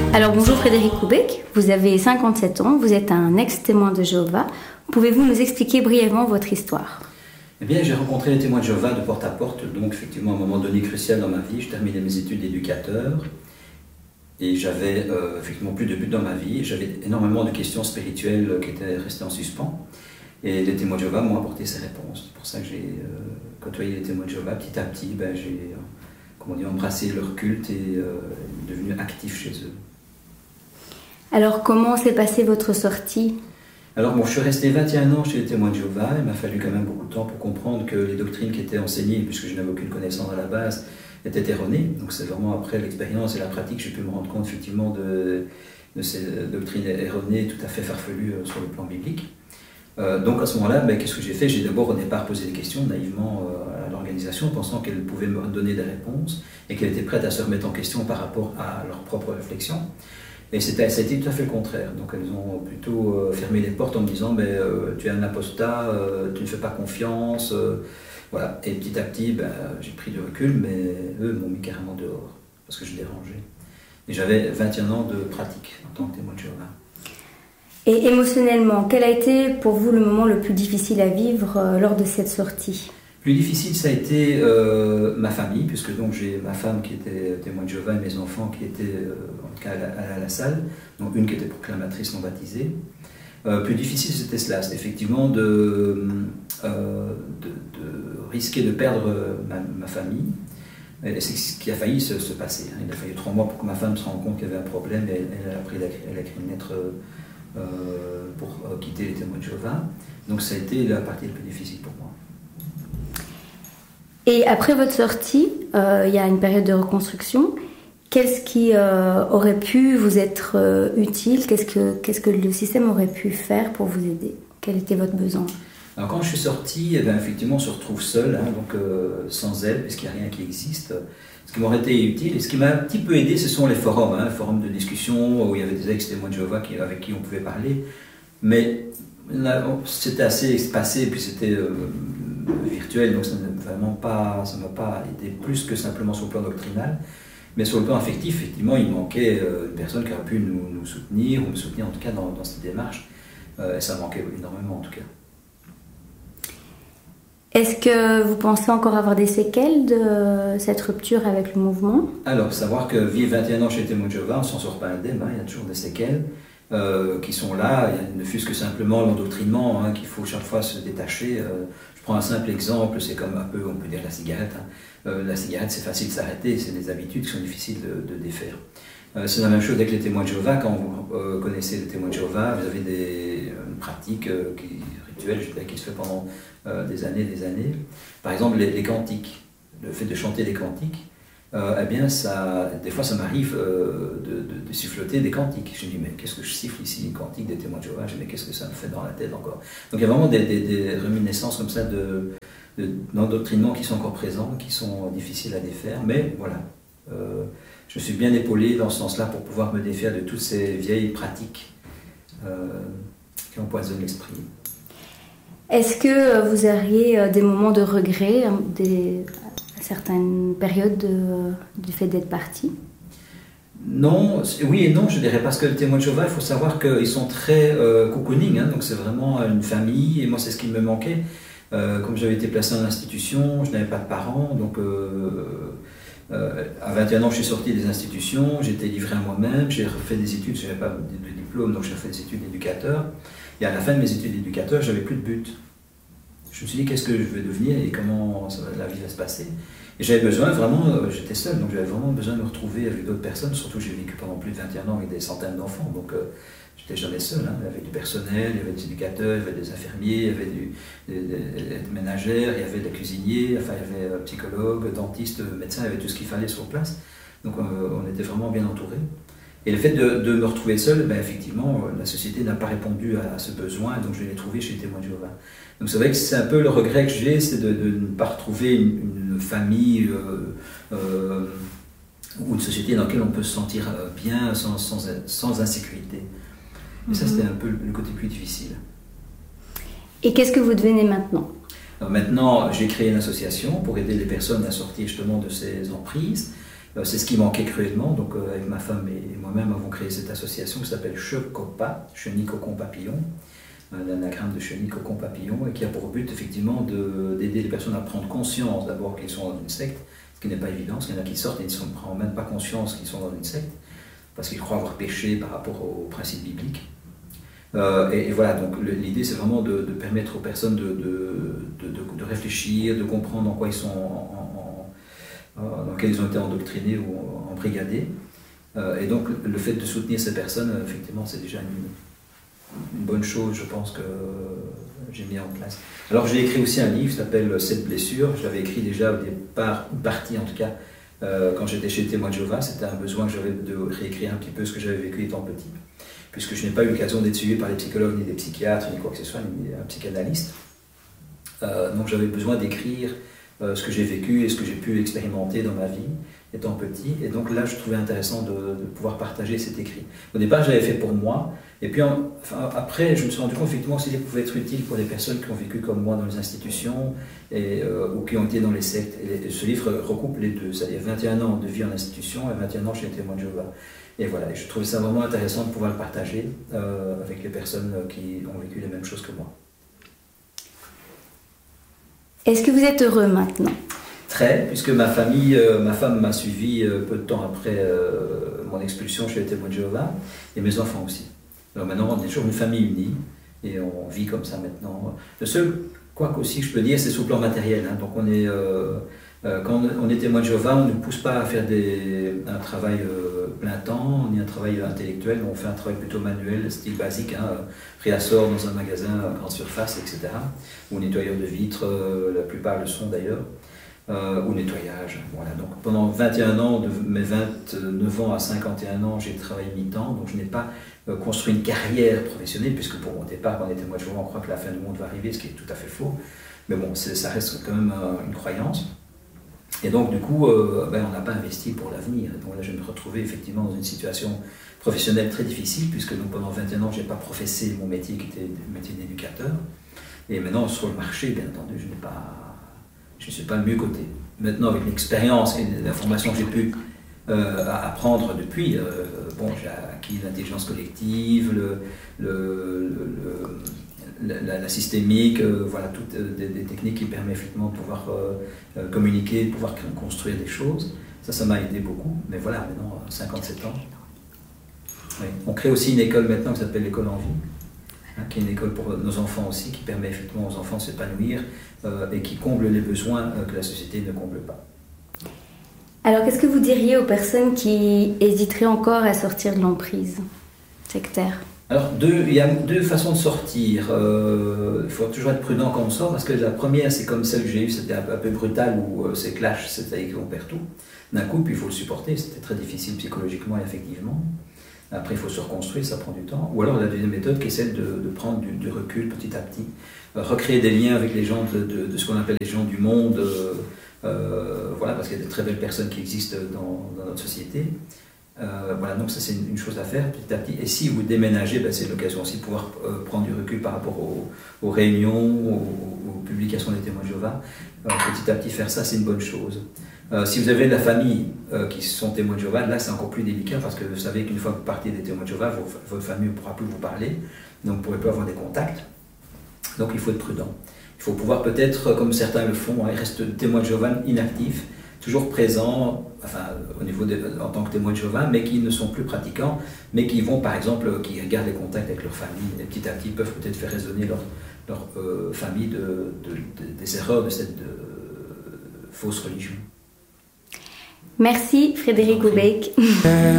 Alors bonjour Frédéric Coubec, vous avez 57 ans, vous êtes un ex-témoin de Jéhovah. Pouvez-vous nous expliquer brièvement votre histoire ? Eh bien, j'ai rencontré les témoins de Jéhovah de porte à porte, donc effectivement à un moment donné crucial dans ma vie. Je terminais mes études d'éducateur et j'avais effectivement plus de but dans ma vie. J'avais énormément de questions spirituelles qui étaient restées en suspens et les témoins de Jéhovah m'ont apporté ces réponses. C'est pour ça que j'ai côtoyé les témoins de Jéhovah petit à petit. J'ai embrassé leur culte et devenu actif chez eux. Alors comment s'est passée votre sortie ? Alors je suis resté 21 ans chez les témoins de Jéhovah. Il m'a fallu quand même beaucoup de temps pour comprendre que les doctrines qui étaient enseignées, puisque je n'avais aucune connaissance à la base, étaient erronées. Donc c'est vraiment après l'expérience et la pratique que j'ai pu me rendre compte effectivement de ces doctrines erronées tout à fait farfelues sur le plan biblique. Donc à ce moment-là, qu'est-ce que j'ai fait ? J'ai d'abord au départ posé des questions naïvement à l'organisation, pensant qu'elle pouvait me donner des réponses et qu'elle était prête à se remettre en question par rapport à leur propre réflexion. Et ça a été tout à fait le contraire. Donc elles ont plutôt fermé les portes en me disant tu es un apostat, tu ne fais pas confiance. Voilà. Et petit à petit, j'ai pris du recul, mais eux m'ont mis carrément dehors parce que je dérangeais. Et j'avais 21 ans de pratique en tant que témoin de Jéhovah. Et émotionnellement, quel a été pour vous le moment le plus difficile à vivre lors de cette sortie ? Le plus difficile, ça a été ma famille, puisque donc j'ai ma femme qui était témoin de Jéhovah et mes enfants qui étaient en tout cas à la salle, donc une qui était proclamatrice non baptisée. Plus difficile, c'était cela, c'est effectivement de risquer de perdre ma famille. Et c'est ce qui a failli se passer. Il a fallu 3 mois pour que ma femme se rende compte qu'il y avait un problème et elle a écrit une lettre pour quitter les témoins de Jéhovah. Donc ça a été la partie la plus difficile pour moi. Et après votre sortie, il y a une période de reconstruction. Qu'est-ce qui aurait pu vous être utile ? Qu'est-ce que le système aurait pu faire pour vous aider ? Quel était votre besoin ? Alors quand je suis sorti, effectivement, on se retrouve seul, donc sans aide, puisqu'il n'y a rien qui existe. Ce qui m'aurait été utile, et ce qui m'a un petit peu aidé, ce sont les forums, forums de discussion, où il y avait des ex-témoins de Jéhovah avec qui on pouvait parler. Mais c'était assez espacé, puis c'était virtuel, donc ça ne m'a pas aidé plus que simplement sur le plan doctrinal. Mais sur le plan affectif, effectivement, il manquait une personne qui aurait pu nous soutenir, ou me soutenir en tout cas dans cette démarche. Et ça manquait énormément en tout cas. Est-ce que vous pensez encore avoir des séquelles de cette rupture avec le mouvement ? Alors, savoir que vivre 21 ans chez les témoins de Jéhovah, on ne s'en sort pas indemne, il y a toujours des séquelles qui sont là, il ne fût-ce que simplement l'endoctrinement, qu'il faut chaque fois se détacher. Je prends un simple exemple, c'est comme un peu, on peut dire la cigarette. La cigarette, c'est facile de s'arrêter, c'est des habitudes qui sont difficiles de défaire. C'est la même chose avec les témoins de Jéhovah. Quand vous connaissez les témoins de Jéhovah, vous avez une pratique rituelle, qui se fait pendant des années. Par exemple, les cantiques, le fait de chanter des cantiques, des fois ça m'arrive de siffloter des cantiques. Je me dis, mais qu'est-ce que je siffle ici, une cantique des témoins de Jéhovah ? Je me dis, mais qu'est-ce que ça me fait dans la tête encore ? Donc il y a vraiment des réminiscences comme ça d'endoctrinement qui sont encore présents, qui sont difficiles à défaire, mais voilà. Je suis bien épaulé dans ce sens-là pour pouvoir me défaire de toutes ces vieilles pratiques qui empoisonnent l'esprit. Est-ce que vous auriez des moments de regret, certaines périodes du fait d'être parti ? Non, oui et non, je dirais, parce que le témoin de Jéhovah, il faut savoir qu'ils sont très cocooning, donc c'est vraiment une famille, et moi c'est ce qui me manquait. Comme j'avais été placé en institution, je n'avais pas de parents, donc à 21 ans je suis sorti des institutions, j'étais livré à moi-même, j'ai refait des études, je n'avais pas de diplôme, donc j'ai fait des études d'éducateur, et à la fin de mes études d'éducateur, j'avais plus de but. Je me suis dit, qu'est-ce que je vais devenir et comment la vie va se passer. Et j'avais besoin, vraiment, j'étais seul, donc j'avais vraiment besoin de me retrouver avec d'autres personnes, surtout que j'ai vécu pendant plus de 21 ans avec des centaines d'enfants, donc j'étais jamais seul, il y avait du personnel, il y avait des éducateurs, il y avait des infirmiers, il y avait des ménagères, il y avait des cuisiniers, enfin il y avait psychologues, dentistes, médecins, il y avait tout ce qu'il fallait sur place, donc on était vraiment bien entourés. Et le fait de me retrouver seul, effectivement, la société n'a pas répondu à ce besoin, donc je l'ai trouvé chez les témoins de Jéhovah. Donc c'est vrai que c'est un peu le regret que j'ai, c'est de ne pas retrouver une famille ou une société dans laquelle on peut se sentir bien, sans insécurité. Et ça, c'était un peu le côté plus difficile. Et qu'est-ce que vous devenez maintenant ? Alors maintenant, j'ai créé une association pour aider les personnes à sortir justement de ces emprises. C'est ce qui manquait cruellement. Donc, avec ma femme et moi-même avons créé cette association qui s'appelle CHECOPA, Chenille Cocon Papillon, l'anagramme de Chenille Cocon Papillon, et qui a pour but effectivement d'aider les personnes à prendre conscience d'abord qu'ils sont dans une secte, ce qui n'est pas évident, parce qu'il y en a qui sortent et ils ne prennent même pas conscience qu'ils sont dans une secte, parce qu'ils croient avoir péché par rapport aux principes bibliques. Et voilà, donc l'idée c'est vraiment de permettre aux personnes de réfléchir, de comprendre en quoi ils sont, dans quels ils ont été endoctrinés ou embrigadés. Et donc le fait de soutenir ces personnes, effectivement, c'est déjà une bonne chose, je pense, que j'ai mis en place. Alors j'ai écrit aussi un livre qui s'appelle 7 blessures. Je l'avais écrit déjà au départ, une partie en tout cas, quand j'étais chez Témoins de Jéhovah. C'était un besoin que j'avais de réécrire un petit peu ce que j'avais vécu étant petit, puisque je n'ai pas eu l'occasion d'être suivi par les psychologues, ni des psychiatres, ni quoi que ce soit, ni un psychanalyste. Donc j'avais besoin d'écrire ce que j'ai vécu et ce que j'ai pu expérimenter dans ma vie étant petit. Et donc là, je trouvais intéressant de pouvoir partager cet écrit. Au départ, je l'avais fait pour moi. Et puis après, je me suis rendu compte effectivement que il pouvait être utile pour les personnes qui ont vécu comme moi dans les institutions ou qui ont été dans les sectes. Et ce livre recoupe les deux, c'est-à-dire 21 ans de vie en institution et 21 ans chez les Témoins de Jéhovah. Et voilà, et je trouvais ça vraiment intéressant de pouvoir le partager avec les personnes qui ont vécu les mêmes choses que moi. Est-ce que vous êtes heureux maintenant ? Très, puisque ma femme m'a suivi peu de temps après mon expulsion chez les Témoins de Jéhovah, et mes enfants aussi. Alors maintenant, on est toujours une famille unie, et on vit comme ça maintenant. Le seul, quoi qu'aussi je peux dire, c'est sur le plan matériel. Hein. Donc on est, quand on est Témoins de Jéhovah, on ne nous pousse pas à faire un travail plein temps, ni un travail intellectuel, on fait un travail plutôt manuel, style basique, hein, réassort dans un magasin à grande surface, etc. Ou nettoyeur de vitres, la plupart le sont d'ailleurs. Ou nettoyage. Voilà. Donc, pendant 21 ans, de mes 29 ans à 51 ans, j'ai travaillé mi-temps, donc je n'ai pas construit une carrière professionnelle, puisque pour mon départ, quand on était Témoins de Jéhovah, on croit que la fin du monde va arriver, ce qui est tout à fait faux. Mais bon, ça reste quand même une croyance. Et donc, du coup, on n'a pas investi pour l'avenir. Donc là, je me retrouvais effectivement dans une situation professionnelle très difficile, puisque donc, pendant 21 ans, je n'ai pas professé mon métier, qui était le métier d'éducateur. Et maintenant, sur le marché, bien entendu, je ne suis pas le mieux coté. Maintenant, avec l'expérience et l'information que j'ai pu apprendre depuis, j'ai acquis l'intelligence collective, la systémique, voilà, toutes des techniques qui permettent effectivement de pouvoir communiquer, de pouvoir construire des choses. Ça m'a aidé beaucoup. Mais voilà, maintenant, 57 ans. Oui. On crée aussi une école maintenant qui s'appelle l'école en vie, qui est une école pour nos enfants aussi, qui permet effectivement aux enfants de s'épanouir et qui comble les besoins que la société ne comble pas. Alors, qu'est-ce que vous diriez aux personnes qui hésiteraient encore à sortir de l'emprise sectaire ? Alors, il y a deux façons de sortir. Il faut toujours être prudent quand on sort, parce que la première, c'est comme celle que j'ai eue, c'était un peu brutal, où c'est clash, c'est-à-dire qu'on perd tout. D'un coup, puis il faut le supporter, c'était très difficile psychologiquement et affectivement. Après, il faut se reconstruire, ça prend du temps. Ou alors, la deuxième méthode qui est celle de prendre du recul petit à petit, recréer des liens avec les gens de ce qu'on appelle les gens du monde, voilà, parce qu'il y a de très belles personnes qui existent dans notre société. Voilà, donc ça c'est une chose à faire petit à petit. Et si vous déménagez, c'est l'occasion aussi de pouvoir prendre du recul par rapport aux réunions, aux publications des Témoins de Jéhovah. Petit à petit faire ça, c'est une bonne chose. Si vous avez de la famille qui sont Témoins de Jéhovah, là c'est encore plus délicat parce que vous savez qu'une fois que vous partez des Témoins de Jéhovah, votre famille ne pourra plus vous parler, donc vous ne pourrez plus avoir des contacts. Donc il faut être prudent. Il faut pouvoir peut-être, comme certains le font, ils restent Témoins de Jéhovah inactifs, toujours présents, enfin, en tant que témoins de Jéhovah, mais qui ne sont plus pratiquants, mais qui vont, par exemple, qui gardent les contacts avec leur famille, et petit à petit peuvent peut-être faire résonner leur famille des erreurs de cette fausse religion. Merci Frédéric Houbeik.